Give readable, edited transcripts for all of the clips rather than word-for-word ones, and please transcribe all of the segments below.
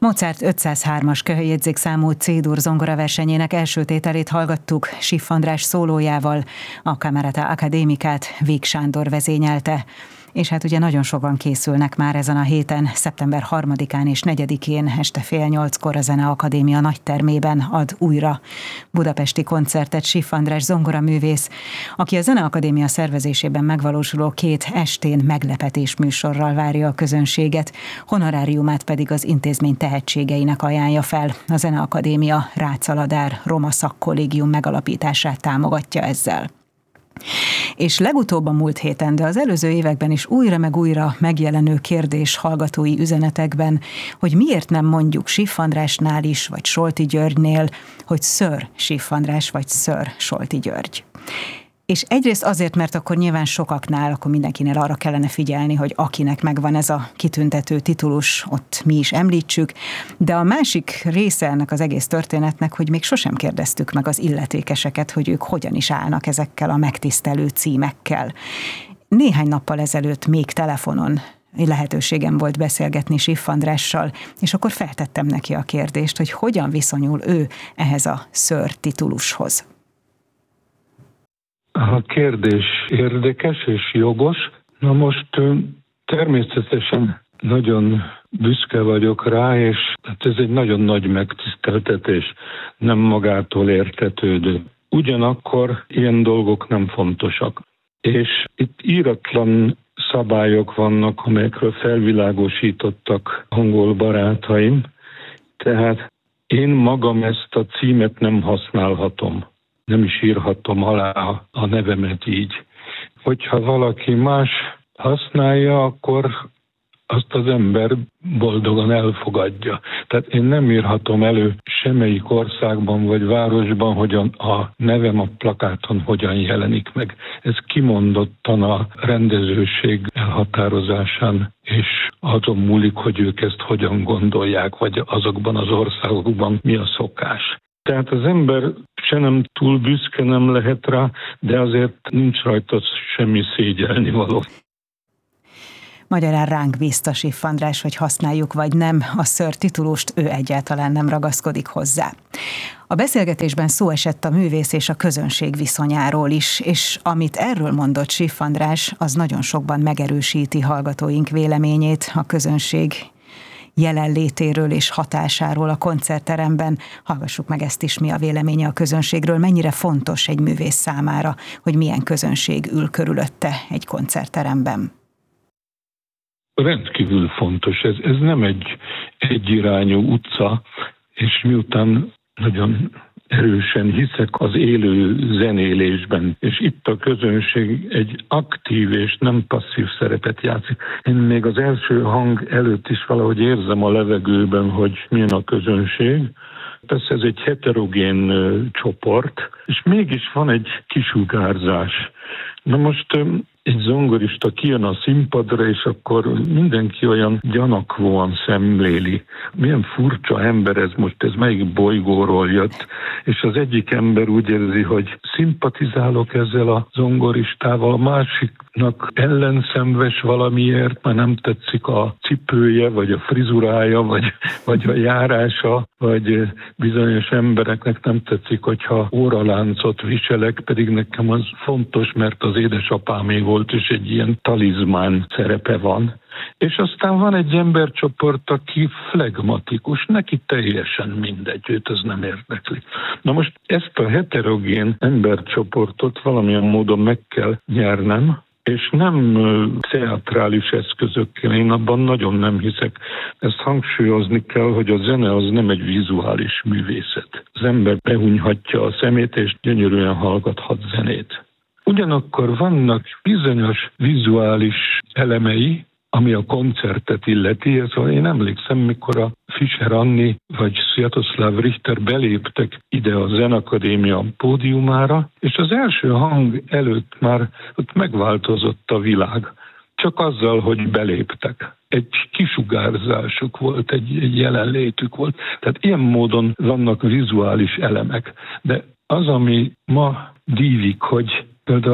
Mozart 503-as köhöjegyzékszámú C-dur zongoraversenyének első tételét hallgattuk, Siff András szólójával, a Camerata Academicát Víg Sándor vezényelte. És hát ugye nagyon sokan készülnek már ezen a héten, szeptember 3-án és 4-én este 7:30 a Zeneakadémia nagytermében ad újra budapesti koncertet Siff András zongoraművész, aki a Zeneakadémia szervezésében megvalósuló 2 estén meglepetés műsorral várja a közönséget, honoráriumát pedig az intézmény tehetségeinek ajánlja fel. A Zeneakadémia Rácz-Aladár Roma Szakkollégium megalapítását támogatja ezzel. És legutóbb a múlt héten, de az előző években is újra meg újra megjelenő kérdés hallgatói üzenetekben, hogy miért nem mondjuk Siff Andrásnál is, vagy Solti Györgynél, hogy Sir Siff András, vagy Sir Solti György. És egyrészt azért, mert akkor nyilván sokaknál, akkor mindenkinél arra kellene figyelni, hogy akinek megvan ez a kitüntető titulus, ott mi is említsük, de a másik része ennek az egész történetnek, hogy még sosem kérdeztük meg az illetékeseket, hogy ők hogyan is állnak ezekkel a megtisztelő címekkel. Néhány nappal ezelőtt még telefonon lehetőségem volt beszélgetni Siff Andrással, és akkor feltettem neki a kérdést, hogy hogyan viszonyul ő ehhez a Sir titulushoz. A kérdés érdekes és jogos. Na most természetesen nagyon büszke vagyok rá, és hát ez egy nagyon nagy megtiszteltetés, nem magától értetődő. Ugyanakkor ilyen dolgok nem fontosak. És itt íratlan szabályok vannak, amelyekről felvilágosítottak angol barátaim, tehát én magam ezt a címet nem használhatom. Nem is írhatom alá a nevemet így. Hogyha valaki más használja, akkor azt az ember boldogan elfogadja. Tehát én nem írhatom elő semmelyik országban vagy városban, hogy a nevem a plakáton hogyan jelenik meg. Ez kimondottan a rendezőség elhatározásán, és azon múlik, hogy ők ezt hogyan gondolják, vagy azokban az országokban mi a szokás. Tehát az ember se nem túl büszke nem lehet rá, de azért nincs rajta semmi szégyelnivaló. Magyarán ránk bízta Siff András, hogy használjuk vagy nem a Sir titulust, ő egyáltalán nem ragaszkodik hozzá. A beszélgetésben szó esett a művész és a közönség viszonyáról is, és amit erről mondott Siff András, az nagyon sokban megerősíti hallgatóink véleményét a közönség jelenlétéről és hatásáról a koncertteremben. Hallgassuk meg ezt is, mi a véleménye a közönségről, mennyire fontos egy művész számára, hogy milyen közönség ül körülötte egy koncertteremben. Rendkívül fontos. Ez nem egy egyirányú utca, és miután nagyon erősen hiszek az élő zenélésben, és itt a közönség egy aktív és nem passzív szerepet játszik. Én még az első hang előtt is valahogy érzem a levegőben, hogy milyen a közönség. Persze ez egy heterogén csoport, és mégis van egy kisugárzás. Na most egy zongorista kijön a színpadra, és akkor mindenki olyan gyanakvóan szemléli. Milyen furcsa ember ez most, ez melyik bolygóról jött. És az egyik ember úgy érzi, hogy szimpatizálok ezzel a zongoristával, a másiknak ellenszenves valamiért, mert nem tetszik a cipője, vagy a frizurája, vagy a járása, vagy bizonyos embereknek nem tetszik, hogyha óraláncot viselek, pedig nekem az fontos, mert az édesapámé volt, és egy ilyen talizmán szerepe van. És aztán van egy embercsoport, aki flegmatikus, neki teljesen mindegy, őt az nem érdekli. Na most ezt a heterogén embercsoportot valamilyen módon meg kell nyernem, és nem teatrális eszközökkel, én abban nagyon nem hiszek. Ezt hangsúlyozni kell, hogy a zene az nem egy vizuális művészet. Az ember behunyhatja a szemét, és gyönyörűen hallgathat zenét. Ugyanakkor vannak bizonyos vizuális elemei, ami a koncertet illeti. Én emlékszem, mikor a Fischer Anni vagy Sviatoslav Richter beléptek ide a Zeneakadémia pódiumára, és az első hang előtt már ott megváltozott a világ. Csak azzal, hogy beléptek. Egy kisugárzásuk volt, egy jelenlétük volt. Tehát ilyen módon vannak vizuális elemek. De az, ami ma dívik, hogy például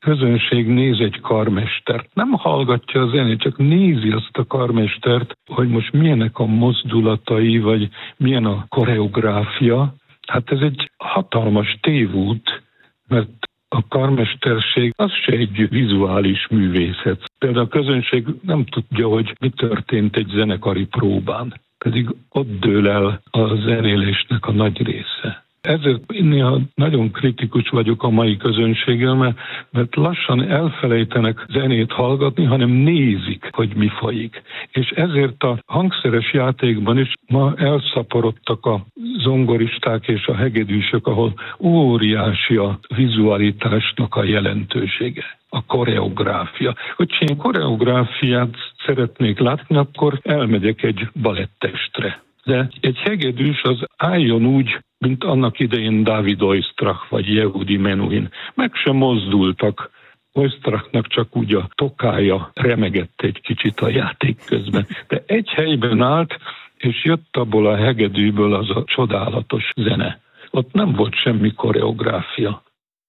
közönség néz egy karmestert, nem hallgatja a zenét, csak nézi azt a karmestert, hogy most milyenek a mozdulatai, vagy milyen a koreográfia. Hát ez egy hatalmas tévút, mert a karmesterség az se egy vizuális művészet. Például a közönség nem tudja, hogy mi történt egy zenekari próbán, pedig ott dől el a zenélésnek a nagy része. Ezért néha nagyon kritikus vagyok a mai közönséggel, mert lassan elfelejtenek zenét hallgatni, hanem nézik, hogy mi folyik. És ezért a hangszeres játékban is ma elszaporodtak a zongoristák és a hegedűsök, ahol óriási a vizualitásnak a jelentősége, a koreográfia. Hogyha én koreográfiát szeretnék látni, akkor elmegyek egy balettestre. De egy hegedűs az álljon úgy, mint annak idején Dávid Oistrakh vagy Yehudi Menuhin. Meg sem mozdultak. Oistrakhnak csak úgy a tokája remegett egy kicsit a játék közben. De egy helyben állt, és jött abból a hegedűből az a csodálatos zene. Ott nem volt semmi koreográfia.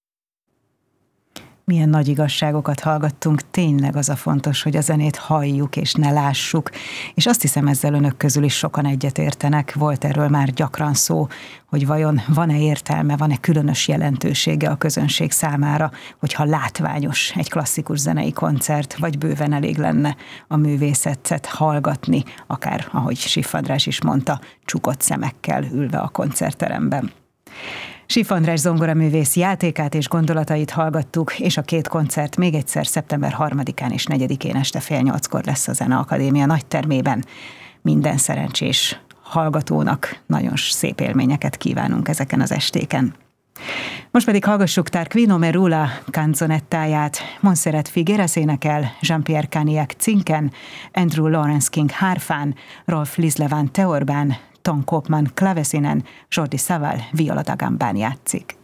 Milyen nagy igazságokat hallgattunk, tényleg az a fontos, hogy a zenét halljuk és ne lássuk. És azt hiszem, ezzel önök közül is sokan egyetértenek, volt erről már gyakran szó, hogy vajon van-e értelme, van-e különös jelentősége a közönség számára, hogyha látványos egy klasszikus zenei koncert, vagy bőven elég lenne a művészetet hallgatni, akár, ahogy Siff András is mondta, csukott szemekkel ülve a koncertteremben. Siff András zongoraművész játékát és gondolatait hallgattuk, és a két koncert még egyszer szeptember 3-án és 4-én este 7:30-kor lesz a Zeneakadémia nagytermében. Minden szerencsés hallgatónak nagyon szép élményeket kívánunk ezeken az estéken. Most pedig hallgassuk Tarquino Merula canzonettáját. Montserrat Figueras énekel, Jean-Pierre Caniac cinken, Andrew Lawrence King hárfán, Rolf Lisleván teorbán, Tom Koopman klaveszinen, Jordi Savall viola da gambán játszik.